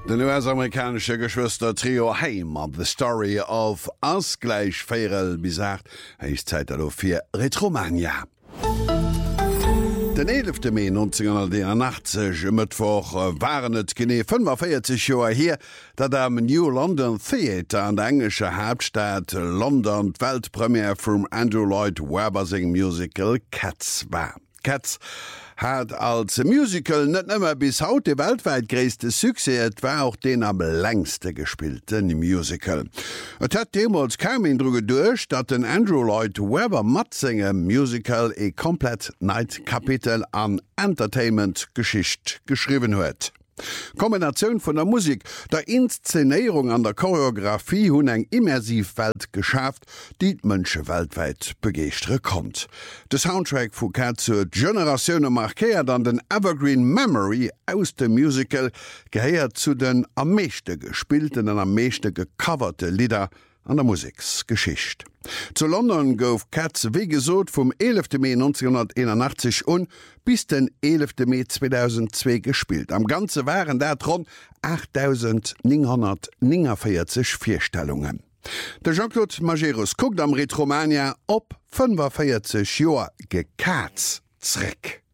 Den US-amerikanische Geschwister Trio Haim an The Story of Us gleich Féel bisart eich Zeit fir Retromania. Den 11. Mai 1981 Mittwoch waren et genee 45 Joer hier, dat am New London Theatre an der englische Hauptstadt London d'Weltpremiere vum Andrew Lloyd Webber sing Musical Cats war. Cats hat als Musical net nëmmer bis haut de weltweit gréste Suse, et war auch den am längste gespielten Musical. Et hat demals kaum indruge duch, dat den Andrew Lloyd Webber Matzinge Musical e komplett Neidkapitel an Entertainment-Geschicht geschrieben huet. Kombination von der Musik, der Inszenierung an der Choreografie hunn eng immersiv Welt geschafft, die d'Mënsche weltweit begeere kommt. De Soundtrack vu Cats zur Generationune markéiert an den Evergreen Memory aus dem Musical geheiert zu den am meeschte gespielten an am meeschte gecoverte Lieder an der Musiksgeschicht. Zu London gouf Cats wie gesot vom 11. Mai 1981 bis den 11. Mai 2002 gespielt. Am Ganze waren datron 8.949 Vorstellungen. Der Jean-Claude Majerus guckt am Retromania op 45 Joer gekats zreck.